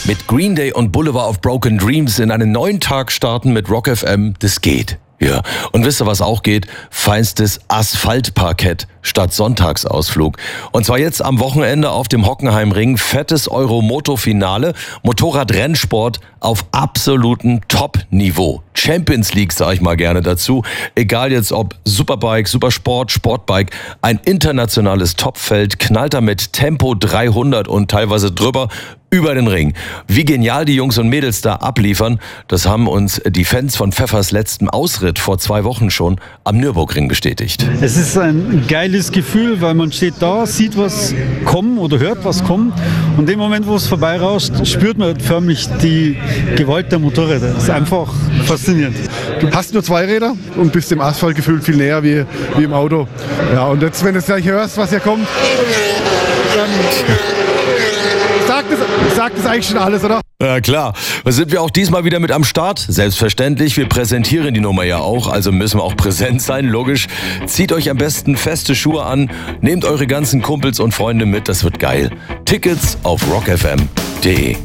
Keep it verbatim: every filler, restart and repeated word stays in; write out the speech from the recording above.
Mit Green Day und Boulevard of Broken Dreams in einen neuen Tag starten mit Rock F M, das geht. Ja, und wisst ihr, was auch geht? Feinstes Asphaltparkett statt Sonntagsausflug. Und zwar jetzt am Wochenende auf dem Hockenheimring. Fettes Euromoto-Finale. Motorradrennsport auf absolutem Top-Niveau. Champions League, sage ich mal gerne dazu. Egal jetzt ob Superbike, Supersport, Sportbike. Ein internationales Topfeld knallt da mit Tempo dreihundert und teilweise drüber über den Ring. Wie genial die Jungs und Mädels da abliefern, das haben uns die Fans von Pfeffers letzten Ausritt vor zwei Wochen schon am Nürburgring bestätigt. Es ist ein geiles Gefühl, weil man steht da, sieht was kommen oder hört was kommen. Und in dem Moment, wo es vorbeirauscht, spürt man förmlich die Gewalt der Motorräder. Das ist einfach faszinierend. Du hast nur zwei Räder und bist dem Asphalt gefühlt viel näher wie, wie im Auto. Ja, und jetzt, wenn du gleich hörst, was hier kommt, dann sagt es, sagt es eigentlich schon alles, oder? Ja klar, da sind wir auch diesmal wieder mit am Start. Selbstverständlich, wir präsentieren die Nummer ja auch, also müssen wir auch präsent sein, logisch. Zieht euch am besten feste Schuhe an, nehmt eure ganzen Kumpels und Freunde mit, das wird geil. Tickets auf rock f m punkt d e.